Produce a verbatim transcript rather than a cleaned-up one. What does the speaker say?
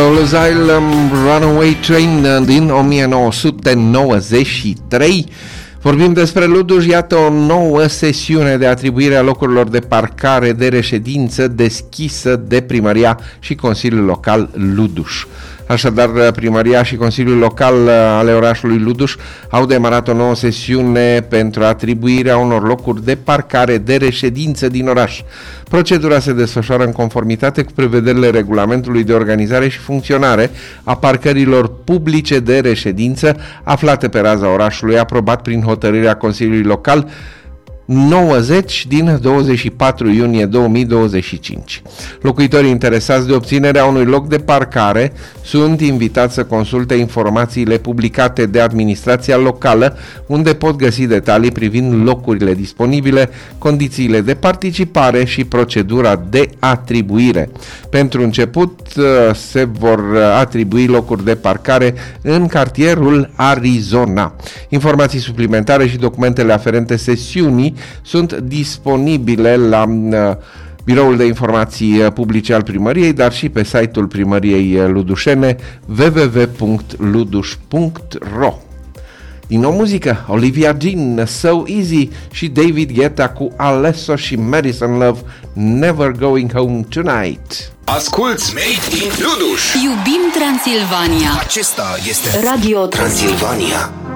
Soul Asylum Runaway Train din o mie nouă sute nouăzeci și trei. Vorbim despre Luduș, iată o nouă sesiune de atribuire a locurilor de parcare de reședință deschisă de Primăria și Consiliul Local Luduș. Așadar, Primăria și Consiliul Local ale orașului Luduș au demarat o nouă sesiune pentru atribuirea unor locuri de parcare de reședință din oraș. Procedura se desfășoară în conformitate cu prevederile regulamentului de organizare și funcționare a parcărilor publice de reședință aflate pe raza orașului, aprobat prin hotărârea Consiliului Local nouăzeci din douăzeci și patru iunie două mii douăzeci și cinci. Locuitorii interesați de obținerea unui loc de parcare sunt invitați să consulte informațiile publicate de administrația locală, unde pot găsi detalii privind locurile disponibile, condițiile de participare și procedura de atribuire. Pentru început se vor atribui locuri de parcare în cartierul Arizona. Informații suplimentare și documentele aferente sesiunii sunt disponibile la uh, Biroul de Informații Publice al Primăriei, dar și pe site-ul Primăriei Ludușene w w w punct luduș punct r o. Din nou muzică, Olivia Dean, So Easy și David Guetta cu Alesso și Madison Love, Never Going Home Tonight. Asculți Made in Luduș. Iubim Transilvania. Acesta este Radio Transilvania.